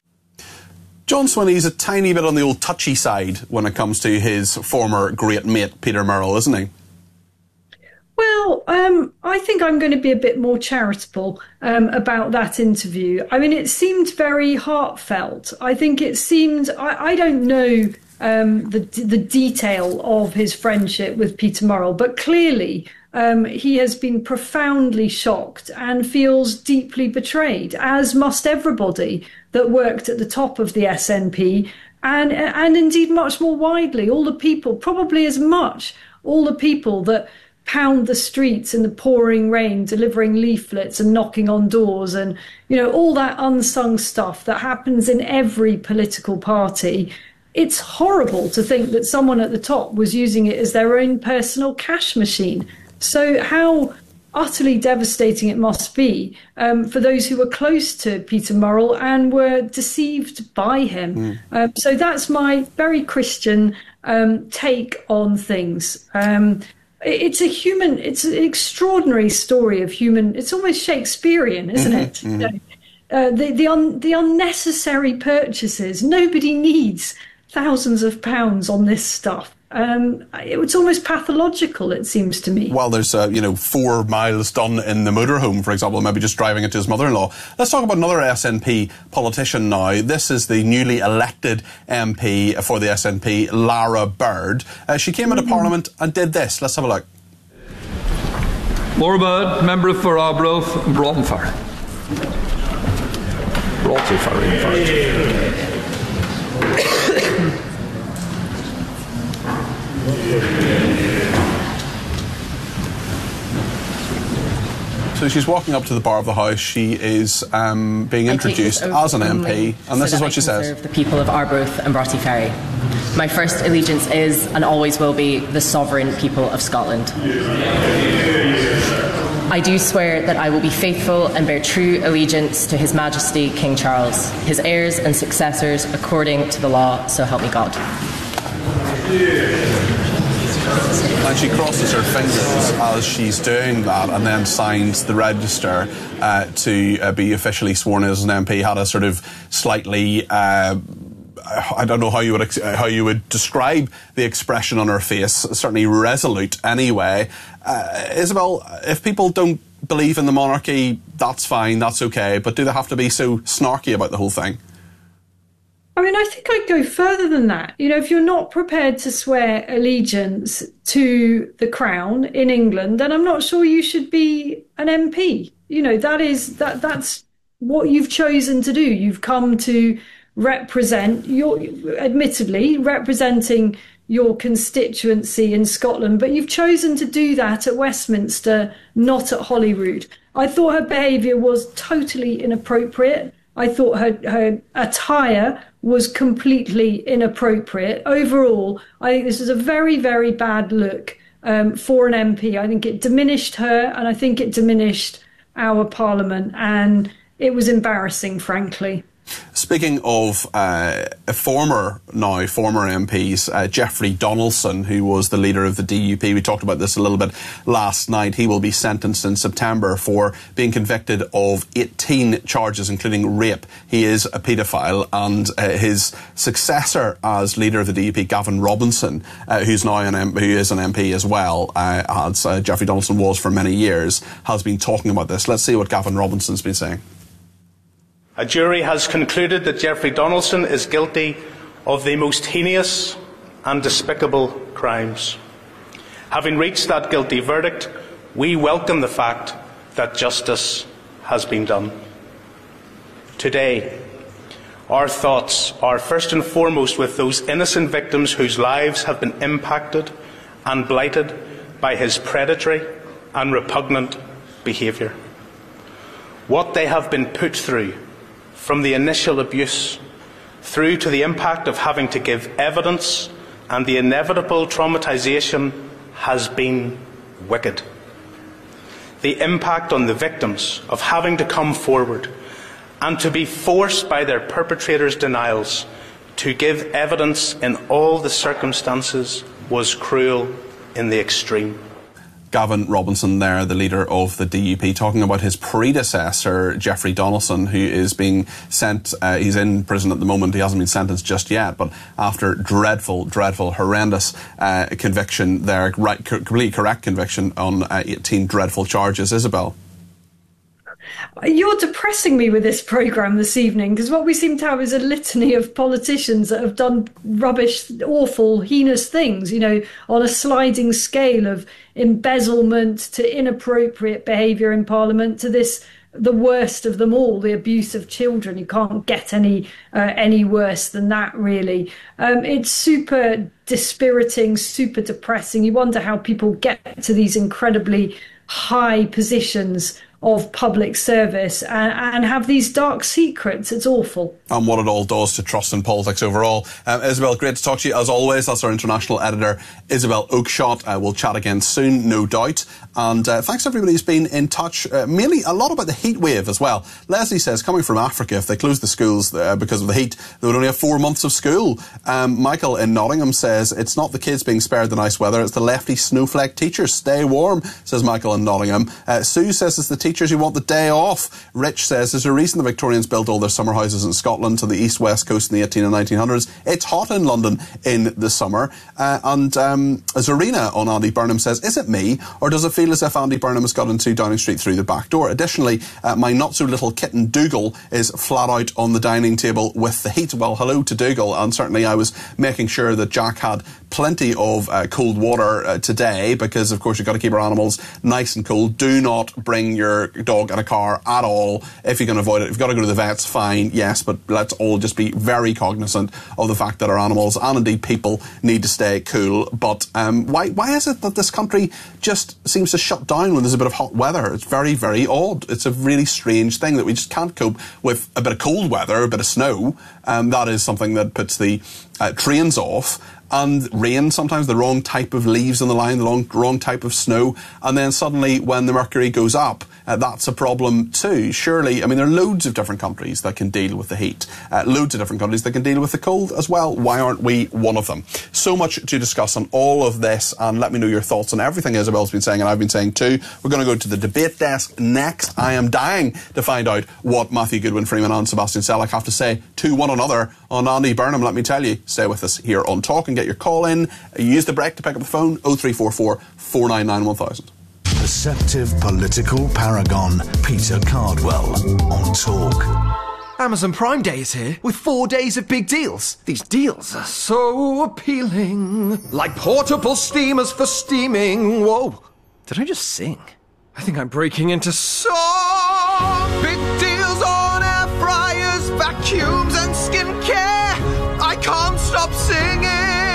John Swinney's a tiny bit on the old touchy side when it comes to his former great mate Peter Murrell, isn't he? Well, um, I think I'm going to be a bit more charitable um, about that interview. I mean, it seemed very heartfelt. I think it seemed, I, I don't know um, the, the detail of his friendship with Peter Murrell, but clearly um, he has been profoundly shocked and feels deeply betrayed, as must everybody that worked at the top of the S N P, and, and indeed much more widely, all the people, probably as much, all the people that pound the streets in the pouring rain, delivering leaflets and knocking on doors, and, you know, all that unsung stuff that happens in every political party. It's horrible to think that someone at the top was using it as their own personal cash machine. So how utterly devastating it must be um, for those who were close to Peter Murrell and were deceived by him. Mm. Um, so that's my very Christian um, take on things. Um, It's a human, it's an extraordinary story of human, it's almost Shakespearean, isn't mm-hmm, it? Mm-hmm. You know, uh, the, the, un, the unnecessary purchases. Nobody needs thousands of pounds on this stuff. Um, it's almost pathological, it seems to me. Well, there's, uh, you know, four miles done in the motorhome, for example, maybe just driving it to his mother-in-law. Let's talk about another S N P politician now. This is the newly elected M P for the S N P, Lara Bird. Uh, she came into mm-hmm. Parliament and did this. Let's have a look. Lara Bird, member for Arbroath and Broughton Ferry. Broughton Ferry, in fact. So she's walking up to the bar of the House. She is um, being introduced as an M P, and this so is what I she says. Serve the people of Arbroath and Broughton Ferry. My first allegiance is, and always will be, the sovereign people of Scotland. I do swear that I will be faithful and bear true allegiance to His Majesty King Charles, his heirs and successors, according to the law, so help me God. And she crosses her fingers as she's doing that, and then signs the register uh, to uh, be officially sworn as an M P. Had a sort of slightly, uh, I don't know how you would ex- how you would describe the expression on her face. Certainly resolute, anyway. Uh, Isabel, if people don't believe in the monarchy, that's fine, that's okay. But do they have to be so snarky about the whole thing? I mean, I think I'd go further than that. You know, if you're not prepared to swear allegiance to the crown in England, then I'm not sure you should be an M P. You know, that is that that's what you've chosen to do. You've come to represent your, admittedly, representing your constituency in Scotland, but you've chosen to do that at Westminster, not at Holyrood. I thought her behaviour was totally inappropriate. I thought her, her attire was completely inappropriate. Overall, I think this is a very, very bad look um, for an M P. I think it diminished her, and I think it diminished our Parliament, and it was embarrassing, frankly. Speaking of uh, former, now former M Ps, uh, Jeffrey Donaldson, who was the leader of the D U P, we talked about this a little bit last night. He will be sentenced in September for being convicted of eighteen charges, including rape. He is a paedophile, and uh, his successor as leader of the D U P, Gavin Robinson, uh, who's now an M- who is an M P as well, uh, as uh, Jeffrey Donaldson was for many years, has been talking about this. Let's see what Gavin Robinson's been saying. A jury has concluded that Jeffrey Donaldson is guilty of the most heinous and despicable crimes. Having reached that guilty verdict, we welcome the fact that justice has been done. Today, our thoughts are first and foremost with those innocent victims whose lives have been impacted and blighted by his predatory and repugnant behaviour. What they have been put through, from the initial abuse through to the impact of having to give evidence and the inevitable traumatisation, has been wicked. The impact on the victims of having to come forward and to be forced by their perpetrators' denials to give evidence in all the circumstances was cruel in the extreme. Gavin Robinson there, the leader of the D U P, talking about his predecessor, Jeffrey Donaldson, who is being sent, uh, he's in prison at the moment, he hasn't been sentenced just yet, but after dreadful, dreadful, horrendous uh, conviction there, right, completely correct conviction on uh, eighteen dreadful charges. Isabel? You're depressing me with this programme this evening, because what we seem to have is a litany of politicians that have done rubbish, awful, heinous things, you know, on a sliding scale of embezzlement to inappropriate behaviour in Parliament to this, the worst of them all, the abuse of children. You can't get any uh, any worse than that, really. Um, it's super dispiriting, super depressing. You wonder how people get to these incredibly high positions of public service and, and have these dark secrets. It's awful. And what it all does to trust in politics overall. Um, Isabel, great to talk to you as always. That's our international editor, Isabel Oakeshott. Uh, we'll chat again soon, no doubt. And uh, thanks to everybody who's been in touch, uh, mainly a lot about the heat wave as well. Leslie says, coming from Africa, if they closed the schools uh, because of the heat, they would only have four months of school. Um, Michael in Nottingham says, it's not the kids being spared the nice weather, it's the lefty snowflake teachers. Stay warm, says Michael in Nottingham. Uh, Sue says it's the teachers who want the day off. Rich says there's a reason the Victorians built all their summer houses in Scotland to the east-west coast in the eighteen and nineteen hundreds. It's hot in London in the summer. Uh, and um, Zarina on Andy Burnham says, is it me, or does it feel as if Andy Burnham has got into Downing Street through the back door? Additionally, uh, my not-so-little kitten Dougal is flat out on the dining table with the heat. Well, hello to Dougal, and certainly I was making sure that Jack had plenty of uh, cold water uh, today, because of course you've got to keep our animals nice and cool. Do not bring your dog in a car at all if you can avoid it. If you've got to go to the vets, fine, yes, but let's all just be very cognizant of the fact that our animals and indeed people need to stay cool. But um, why why is it that this country just seems to shut down when there's a bit of hot weather? It's very, very odd. It's a really strange thing that we just can't cope with a bit of cold weather, a bit of snow. Um, that is something that puts the uh, trains off. And rain, sometimes the wrong type of leaves on the line, the wrong, wrong type of snow. And then suddenly when the mercury goes up, uh, that's a problem too. Surely, I mean, there are loads of different countries that can deal with the heat. Uh, loads of different countries that can deal with the cold as well. Why aren't we one of them? So much to discuss on all of this, and let me know your thoughts on everything Isabel's been saying and I've been saying too. We're going to go to the debate desk next. I am dying to find out what Matthew Goodwin Freeman and Sebastian Selleck have to say to one another on Andy Burnham. Let me tell you, stay with us here on Talk and get your call in. Use the break to pick up the phone, oh three four four, four nine nine, one thousand. Perceptive political paragon Peter Cardwell on Talk. Amazon Prime Day is here with four days of big deals. These deals are so appealing. Like portable steamers for steaming. Whoa, did I just sing? I think I'm breaking into song. Big deals on air fryers, vacuums and skincare. I can't stop singing.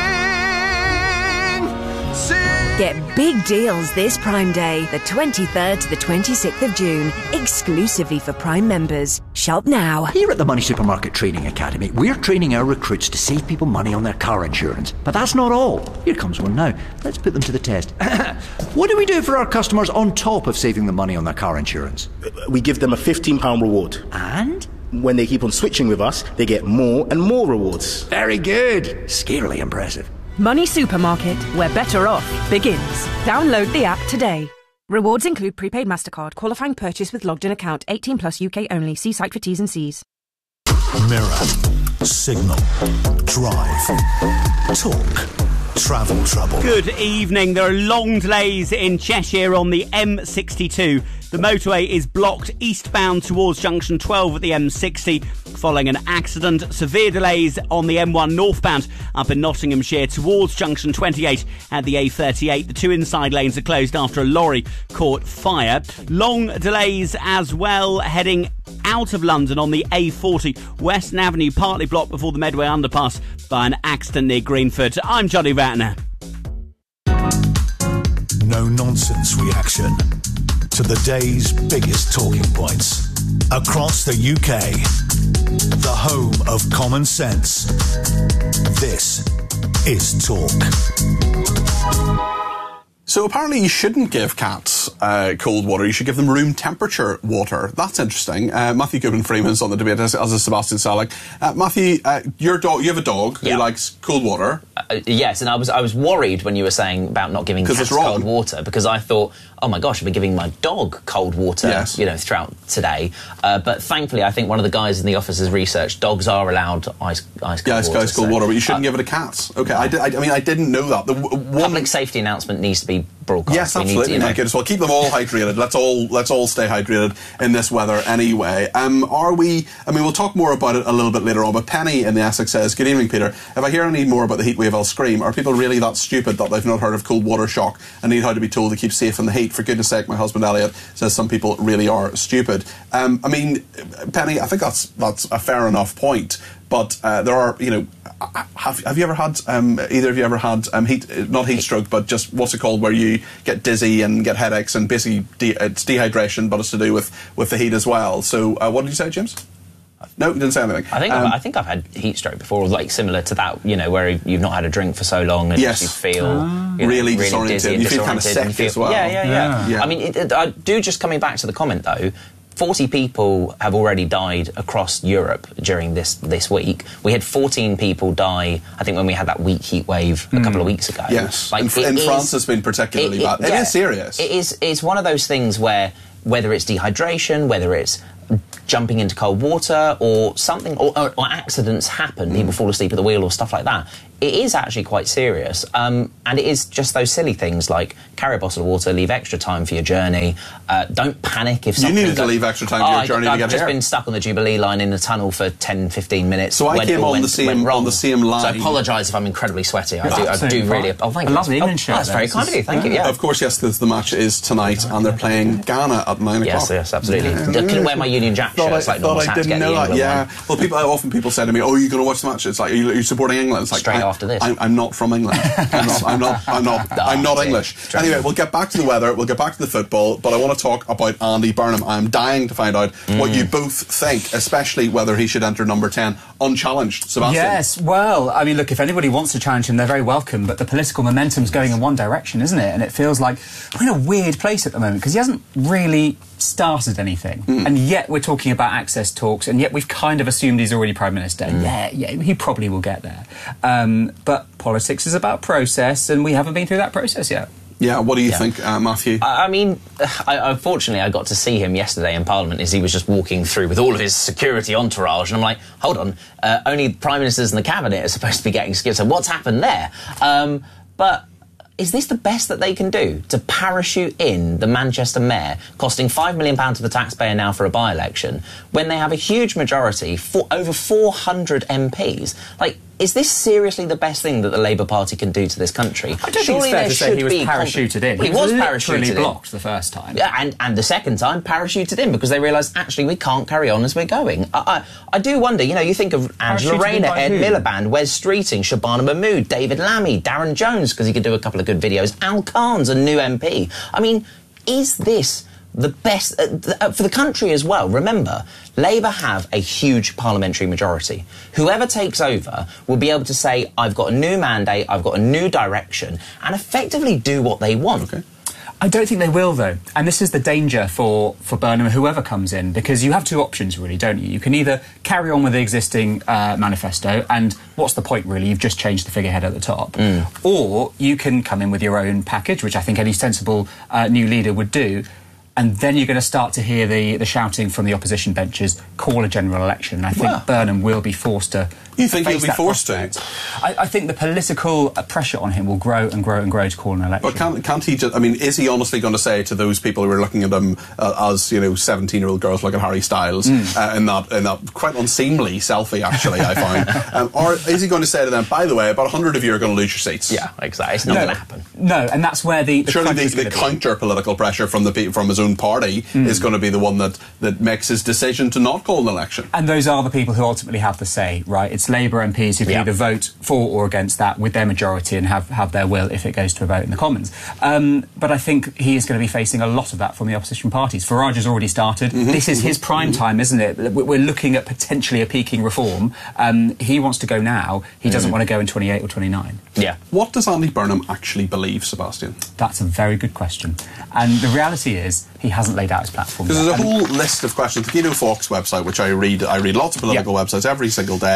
Get big deals this Prime Day, the twenty-third to the twenty-sixth of June, exclusively for Prime members. Shop now. Here at the Money Supermarket Training Academy, we're training our recruits to save people money on their car insurance. But that's not all. Here comes one now. Let's put them to the test. What do we do for our customers on top of saving them money on their car insurance? We give them a fifteen pound reward. And? When they keep on switching with us, they get more and more rewards. Very good. Scarily impressive. Money Supermarket, where better off begins. Download the app today. Rewards include prepaid MasterCard, qualifying purchase with logged in account, eighteen plus U K only. See site for T's and C's. Mirror, Signal, Drive, Talk, Travel Trouble. Good evening. There are long delays in Cheshire on the M sixty-two. The motorway is blocked eastbound towards junction twelve at the M sixty following an accident. Severe delays on the M one northbound up in Nottinghamshire towards junction twenty-eight at the A thirty-eight. The two inside lanes are closed after a lorry caught fire. Long delays as well heading out of London on the A forty. Western Avenue partly blocked before the Medway underpass by an accident near Greenford. I'm Johnny Ratner. No nonsense reaction to the day's biggest talking points across the U K. The home of common sense. This is Talk. So apparently you shouldn't give cats uh, cold water. You should give them room temperature water. That's interesting. Uh, Matthew Goodwin Freeman's on the debate, as, as is Sebastian Selleck. Uh, Matthew, uh, your dog, you have a dog yeah. who likes cold water. Uh, Uh, yes, and I was I was worried when you were saying about not giving cats cold water, because I thought, oh my gosh, I've been giving my dog cold water, yes. you know, throughout today. Uh, but thankfully, I think one of the guys in the office has researched dogs are allowed ice ice cold yeah, ice, water. ice cold so, water, but you shouldn't uh, give it to cats. Okay, I, did, I, I mean, I didn't know that. The one... Public safety announcement needs to be broadcast. Yes, we absolutely. Need to, you know... Thank you. Well, keep them all hydrated. Let's all let's all stay hydrated in this weather anyway. Um, are we? I mean, we'll talk more about it a little bit later on. But Penny in the Essex says, "Good evening, Peter. If I hear any more about the heat wave, I'll scream. Are people really that stupid that they've not heard of cold water shock and need how to be told to keep safe in the heat? For goodness sake, my husband Elliot says some people really are stupid." Um, I mean, Penny, I think that's that's a fair enough point. But uh, there are, you know, have have you ever had um, either of you ever had um, heat not heat stroke, but just what's it called, where you get dizzy and get headaches and basically de it's dehydration, but it's to do with with the heat as well. So uh, what did you say, James? No, you didn't say anything. I think um, I've, I think I've had heat stroke before, like similar to that, you know, where you've not had a drink for so long and yes. you feel ah. you know, really, really disoriented. dizzy and you feel kind of sick feel, as well. Yeah, yeah, yeah. yeah. yeah. I mean, it, it, I do just coming back to the comment though. forty people have already died across Europe during this this week. We had fourteen people die, I think, when we had that weak heat wave a mm. couple of weeks ago. Yes, like, in, in is, France it's been particularly it, it, bad. It yeah, is serious. It is. It's one of those things where whether it's dehydration, whether it's jumping into cold water or something, or, or, or accidents happen, mm. people fall asleep at the wheel or stuff like that, it is actually quite serious. Um, and it is just those silly things like carry a bottle of water, leave extra time for your journey, uh, don't panic if something... You needed goes, to leave extra time for oh, your journey I, to get I've just here. been stuck on the Jubilee line in the tunnel for ten, fifteen minutes. So I came on, went, the same, on the same line. So I apologise if I'm incredibly sweaty. I do, I do fine. really... Oh, thank I you. love the England oh, shirt. That's very kind of you, thank you, yeah. Of course, yes, the, the match is tonight and they're playing Ghana at nine o'clock. Yes, yes, absolutely. Yeah. I couldn't wear my Union Jack thought shirts I, like normal I didn't know that, yeah. One. Well, people often people say to me, "Oh, you're going to watch the match?" It's like, "Are you, are you supporting England?" It's like, straight after this. I'm, I'm not from England. I'm not. I'm not. I'm not. I'm not English. Anyway, we'll get back to the weather. We'll get back to the football. But I want to talk about Andy Burnham. I'm dying to find out mm. what you both think, especially whether he should enter number ten unchallenged. Sebastian. Yes. Well, I mean, look, if anybody wants to challenge him, they're very welcome. But the political momentum's going in one direction, isn't it? And it feels like we're in a weird place at the moment because he hasn't really started anything, mm. and yet we're talking about access talks, and yet we've kind of assumed he's already Prime Minister. Mm. Yeah, yeah, he probably will get there. Um, but politics is about process, and we haven't been through that process yet. Yeah, what do you yeah. think, uh, Matthew? I, I mean, I, unfortunately, I got to see him yesterday in Parliament as he was just walking through with all of his security entourage, and I'm like, hold on, uh, only Prime Ministers and the Cabinet are supposed to be getting security, so what's happened there? Um, but... Is this the best that they can do, to parachute in the Manchester mayor, costing five million pounds to the taxpayer now for a by-election, when they have a huge majority, for over four hundred M Ps? Like, is this seriously the best thing that the Labour Party can do to this country? I don't Surely think it's fair to say he was parachuted in. Well, he, he was, was parachuted blocked in. the first time. Yeah, and, and the second time, parachuted in, because they realised, actually, we can't carry on as we're going. I, I, I do wonder, you know, you think of Angela Rayner, Ed who? Miliband, Wes Streeting, Shabana Mahmood, David Lammy, Darren Jones, because he could do a couple of good videos, Al Khan's a new M P. I mean, is this the best uh, th uh, for the country as well? Remember, Labour have a huge parliamentary majority. Whoever takes over will be able to say, I've got a new mandate, I've got a new direction, and effectively do what they want. Okay. I don't think they will, though. And this is the danger for, for Burnham, whoever comes in, because you have two options, really, don't you? You can either carry on with the existing uh, manifesto, and what's the point, really? You've just changed the figurehead at the top. Mm. Or you can come in with your own package, which I think any sensible uh, new leader would do, and then you're going to start to hear the, the shouting from the opposition benches, call a general election. And I think well, Burnham will be forced to You think he'll be forced prospect. to? I, I think the political pressure on him will grow and grow and grow to call an election. But can't, can't he just, I mean, is he honestly going to say to those people who are looking at him uh, as, you know, seventeen-year-old girls like at Harry Styles, mm. uh, in, that, in that quite unseemly selfie, actually, I find, um, or is he going to say to them, by the way, about a hundred of you are going to lose your seats? Yeah, exactly. It's not no, going to happen. No, and that's where the... the Surely the, the counter-political pressure from, the, from his own party mm. is going to be the one that, that makes his decision to not call an election. And those are the people who ultimately have the say, right? It's Labour M Ps who can yeah. either vote for or against that with their majority and have, have their will if it goes to a vote in the Commons. Um, but I think he is going to be facing a lot of that from the opposition parties. Farage has already started. Mm-hmm. This is his prime time, isn't it? We're looking at potentially a peaking reform. Um, he wants to go now. He doesn't mm. want to go in twenty-eight or twenty-nine. Yeah. What does Andy Burnham actually believe, Sebastian? That's a very good question. And the reality is, he hasn't laid out his platform. Because there's a whole list of questions. The Guido Fawkes website, which I read, I read lots of political yep. websites every single day, and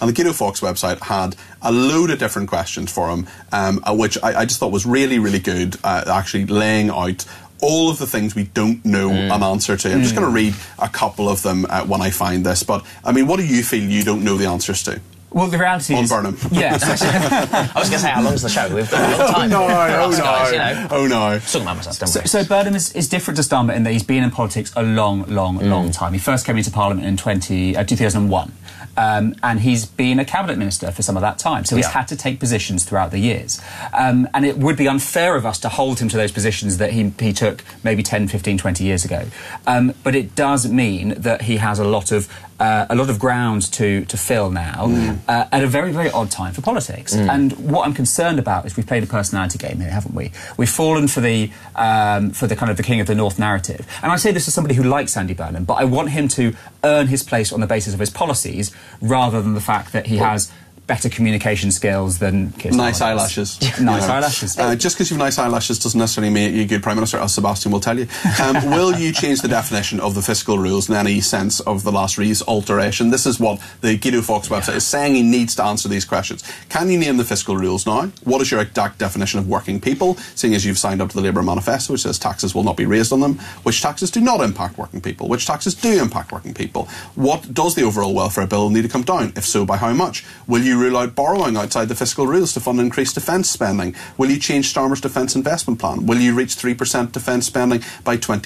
And the Guido Fawkes website had a load of different questions for him, um, which I, I just thought was really, really good, uh, actually laying out all of the things we don't know mm. an answer to. I'm mm. just going to read a couple of them uh, when I find this. But, I mean, what do you feel you don't know the answers to? Well, the reality on is... On Burnham. Yeah. I was going to say, how long's the show? We've got a long time. Oh, no, oh, us no. Guys, you know. Oh, no. Talking about myself, don't so, worry. so Burnham is, is different to Starmer in that he's been in politics a long, long, mm. long time. He first came into Parliament in twenty, uh, two thousand one. Um, and he's been a cabinet minister for some of that time. So he's yeah. had to take positions throughout the years. Um, and it would be unfair of us to hold him to those positions that he, he took maybe ten, fifteen, twenty years ago. Um, but it does mean that he has a lot of uh, a lot of ground to, to fill now mm. uh, at a very, very odd time for politics. Mm. And what I'm concerned about is we've played a personality game here, haven't we? We've fallen for the um, for the kind of the King of the North narrative. And I say this as somebody who likes Andy Burnham, but I want him to earn his place on the basis of his policies rather than the fact that he has better communication skills than Keir Starmer. Nice eyelashes. Nice you know. eyelashes. Uh, just because you've nice eyelashes doesn't necessarily make you a good Prime Minister, as Sebastian will tell you. Um, will you change the definition of the fiscal rules in any sense of the last Rees alteration? This is what the Guido Fawkes website yeah. is saying. He needs to answer these questions. Can you name the fiscal rules now? What is your exact definition of working people, seeing as you've signed up to the Labour manifesto, which says taxes will not be raised on them? Which taxes do not impact working people? Which taxes do impact working people? What does the overall welfare bill need to come down? If so, by how much? Will you rule out borrowing outside the fiscal rules to fund increased defence spending? Will you change Starmer's defence investment plan? Will you reach three percent defence spending by twenty